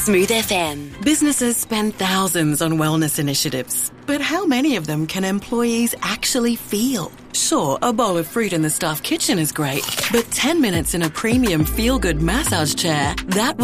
Smooth FM. Businesses spend thousands on wellness initiatives, but how many of them can employees actually feel? Sure, a bowl of fruit in the staff kitchen is great, but 10 minutes in a premium feel-good massage chair, that will